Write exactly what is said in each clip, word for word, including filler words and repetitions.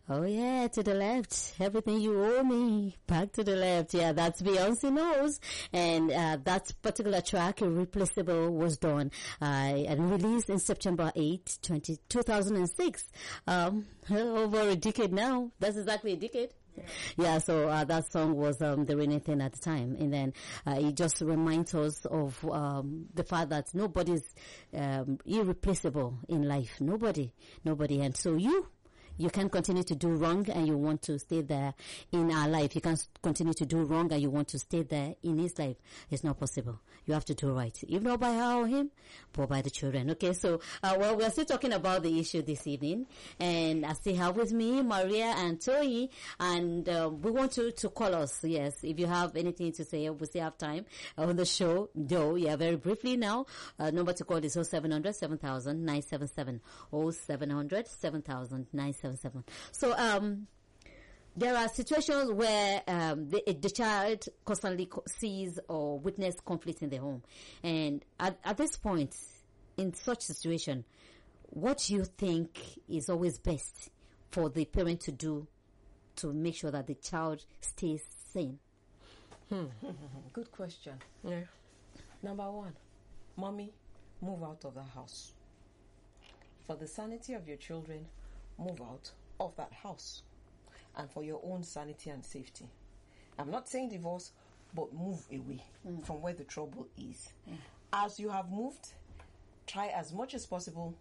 Oh yeah, to the left. Everything you owe me, back to the left. Yeah, that's Beyonce knows. And uh, that particular track, Irreplaceable, was done uh, and released in September eighth, two thousand six. Um, over a decade now. That's exactly a decade. Yeah, yeah so uh, that song was um, the reigning thing at the time. And then uh, it just reminds us of um, the fact that nobody's um, irreplaceable in life. Nobody. Nobody. And so you... You can continue to do wrong and you want to stay there in our life. You can continue to do wrong and you want to stay there in his life. It's not possible. You have to do right. If not by her or him, but by the children. Okay, so, uh, well, we're still talking about the issue this evening. And I still have with me Maria and Toyi. And uh, we want you to call us, yes. If you have anything to say, we still have time on the show. Though, yeah, very briefly now. Uh, number to call is oh seven hundred, seven thousand, nine seven seven. oh seven hundred, seven thousand, nine seven seven. So, um, there are situations where um, the, the child constantly sees or witnesses conflict in the home. And at, at this point, in such situation, what do you think is always best for the parent to do to make sure that the child stays sane? Hmm. Good question. Yeah. Number one, mommy, move out of the house. For the sanity of your children, move out of that house. And for your own sanity and safety. I'm not saying divorce, but move away mm. from where the trouble is. Mm. As you have moved, try as much as possible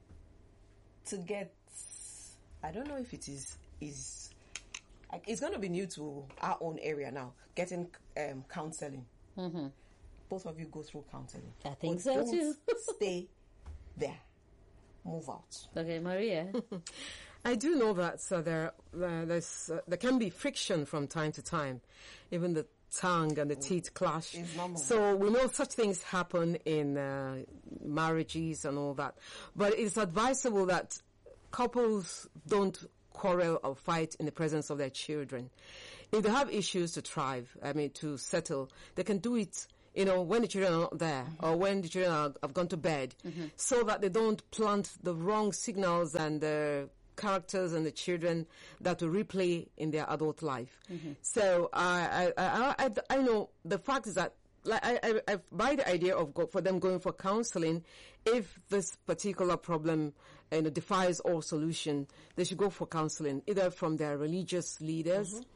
to get, I don't know if it is, is it's going to be new to our own area now, getting um, counseling. Mm-hmm. Both of you go through counseling. I think but so too. Stay there. Move out. Okay, Maria. I do know that so there uh, there's uh, there can be friction from time to time, even the tongue and the teeth clash. So we know such things happen in uh, marriages and all that. But it's advisable that couples don't quarrel or fight in the presence of their children. If they have issues to thrive, I mean to settle, they can do it. You know, when the children are not there, mm-hmm. or when the children are, have gone to bed, mm-hmm. so that they don't plant the wrong signals and the characters and the children that will replay in their adult life. Mm-hmm. So I, I, I, I, I know the fact is that, like, I, I, I buy the idea of go, for them going for counseling. If this particular problem, you know, defies all solution, they should go for counseling, either from their religious leaders. Mm-hmm.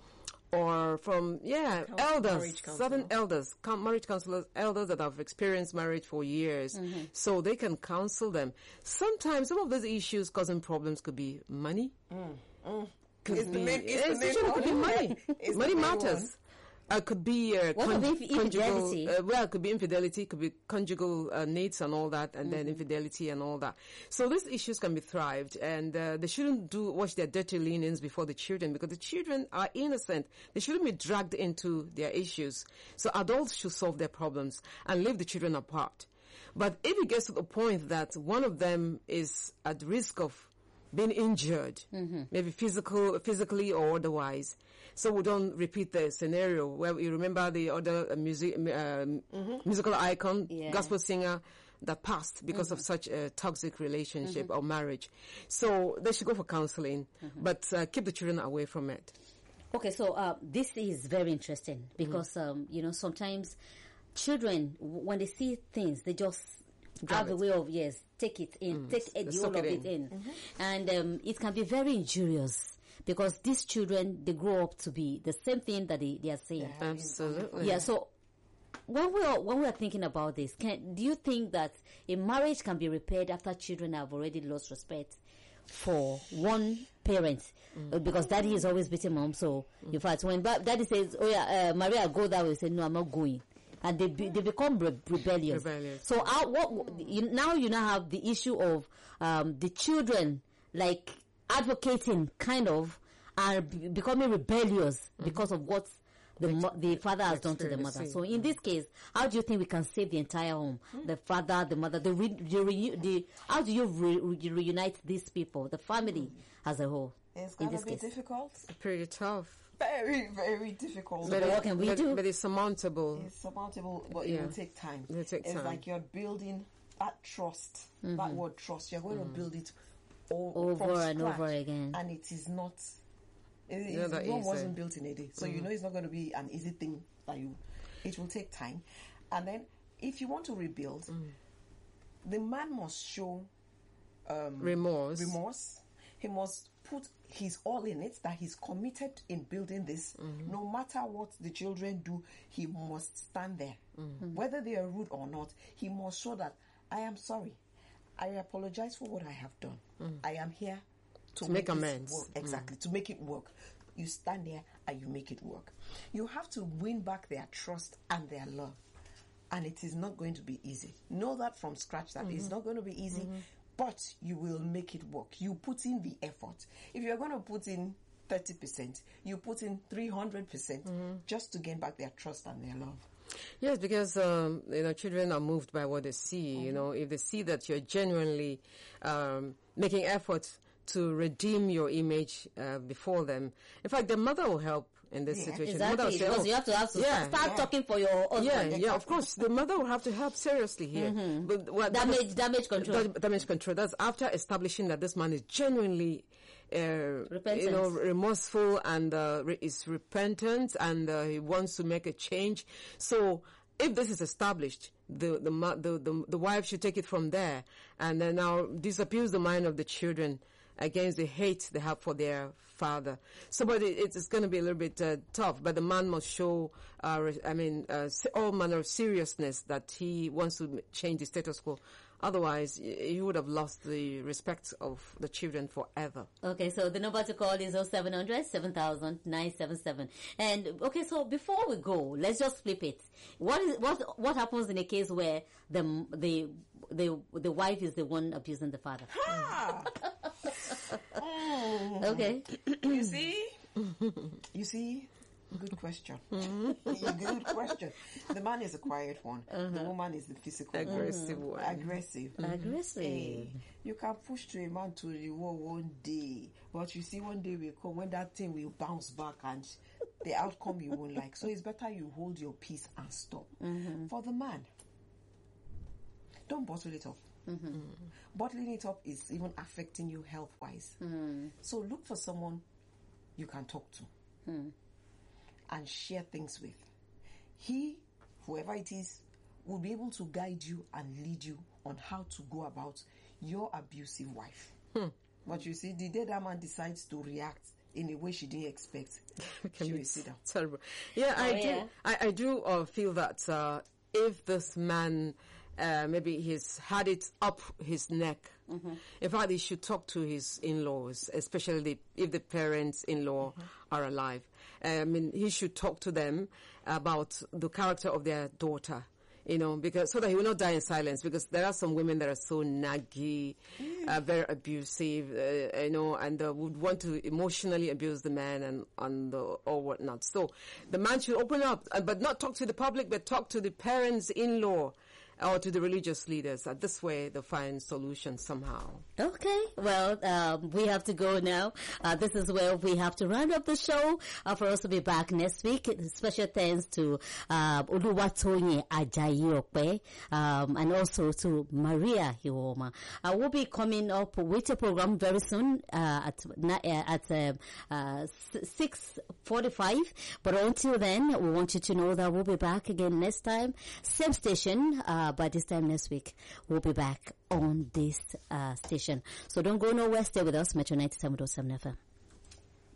Or from, yeah, Counsel, elders, certain elders, com- marriage counselors, elders that have experienced marriage for years. Mm-hmm. So they can counsel them. Sometimes some of those issues causing problems could be money. Mm. Mm. Could it's be, the main, it's it's the main could be money. Money matters. One. Uh, could be uh, con- conjugal. Uh, well, it could be infidelity, could be conjugal uh, needs and all that, and mm-hmm. then infidelity and all that. So these issues can be thrived, and uh, they shouldn't do wash their dirty linens before the children, because the children are innocent. They shouldn't be dragged into their issues. So adults should solve their problems and leave the children apart. But if it gets to the point that one of them is at risk of being injured, mm-hmm. maybe physical, physically or otherwise. So we don't repeat the scenario where you remember the other uh, music, um, mm-hmm. musical icon, yeah. gospel singer that passed because mm-hmm. of such a toxic relationship mm-hmm. or marriage. So they should go for counseling, mm-hmm. but uh, keep the children away from it. Okay, so uh, this is very interesting because, mm-hmm. um, you know, sometimes children, w- when they see things, they just have a way of, yes, take it in, mm. take it, the whole of it in. Mm-hmm. And um, it can be very injurious because these children, they grow up to be the same thing that they, they are saying. Yeah, absolutely. Yeah, so when we are, when we are thinking about this, can, do you think that a marriage can be repaired after children have already lost respect for one parent? Mm. Uh, because daddy is always beating mom, so mm. in fact, when ba- daddy says, oh yeah, uh, Maria, go that way, say, no, I'm not going. And they be, they become re- rebellious. rebellious. So uh, what you, now you now have the issue of um, the children like advocating kind of and b- becoming rebellious mm-hmm. because of what the mo- the father has done to the mother. So in this case, how do you think we can save the entire home? Mm-hmm. The father, the mother, the, re- the, re- the how do you re- re- reunite these people, the family mm-hmm. as a whole? It's gonna be case? difficult. Pretty tough. Very, very difficult. But, what can we but, do? But it's surmountable. It's surmountable, but yeah. it will take time. It will take it's time. like you're building that trust, mm-hmm. that word trust. You're going mm-hmm. to build it o- over and over again, and it is not. It, yeah, it, Rome wasn't built in a day, so mm-hmm. you know it's not going to be an easy thing that you. It will take time, and then if you want to rebuild, mm. the man must show um, remorse. Remorse. He must put his all in it, that he's committed in building this. Mm-hmm. No matter what the children do, he must stand there, mm-hmm. whether they are rude or not. He must show that I am sorry. I apologize for what I have done. Mm. I am here to, to make, make amends. Work. Exactly, mm. to make it work. You stand there and you make it work. You have to win back their trust and their love. And it is not going to be easy. Know that from scratch that mm-hmm. it's not going to be easy, mm-hmm. but you will make it work. You put in the effort. If you're going to put in thirty percent, you put in three hundred percent mm-hmm. just to gain back their trust and their love. Yes, because um, you know, children are moved by what they see. Mm-hmm. You know, if they see that you're genuinely um, making efforts to redeem your image uh, before them, in fact, the mother will help in this yeah, situation. Exactly, the mother will say, because oh, you have to have to yeah, start yeah. talking for your husband. Yeah, yeah, of course, the mother will have to help seriously here. Mm-hmm. But what, damage, was, damage control. Da- damage control. That's after establishing that this man is genuinely. Uh, you know, remorseful and uh, re- is repentant and uh, he wants to make a change. So, if this is established, the the, the the the wife should take it from there, and then now disabuse the mind of the children against the hate they have for their father. So, but it, it's going to be a little bit uh, tough. But the man must show, uh, I mean, uh, all manner of seriousness that he wants to change the status quo. Otherwise, you would have lost the respect of the children forever. Okay, so the number to call is oh seven hundred, seven thousand, nine seven seven. And, okay, so before we go, let's just flip it. What is what what happens in a case where the the the, the wife is the one abusing the father? oh. Okay. You see? You see? Good question. Mm-hmm. Good question. The man is a quiet one. Uh-huh. The woman is the physical aggressive one. Aggressive. Mm-hmm. Aggressive. Hey, you can push to a man to the wall one day, but you see one day will come when that thing will bounce back and the outcome you won't like. So it's better you hold your peace and stop. Mm-hmm. For the man, don't bottle it up. Mm-hmm. Bottling it up is even affecting you health-wise. Mm-hmm. So look for someone you can talk to. Mm. And share things with. He, whoever it is, will be able to guide you and lead you on how to go about your abusive wife. Hmm. But you see, the day that man decides to react in a way she didn't expect, she will sit down. Terrible. Yeah, oh, I yeah. do. I, I do uh, feel that uh, if this man, uh, maybe he's had it up his neck. Mm-hmm. In fact, he should talk to his in-laws, especially if the parents-in-law mm-hmm. are alive. I mean, he should talk to them about the character of their daughter, you know, because so that he will not die in silence. Because there are some women that are so naggy, mm. uh, very abusive, uh, you know, and uh, would want to emotionally abuse the man and and uh, or whatnot. So the man should open up, uh, but not talk to the public, but talk to the parents-in-law. Or to the religious leaders. Uh, this way they'll find solutions somehow. Okay. Well, um, we have to go now. Uh, this is where we have to round up the show. Uh, for us to be back next week. Special thanks to uh, Oluwatoyin Ajayi-Ope, um, and also to Maria Hiwoma. Uh, we'll be coming up with a program very soon uh, at uh, at uh, uh, six forty-five. But until then, we want you to know that we'll be back again next time. Same station. Uh, by this time next week, we'll be back on this uh, station. So don't go nowhere. Stay with us, Metro ninety-seven point seven F M.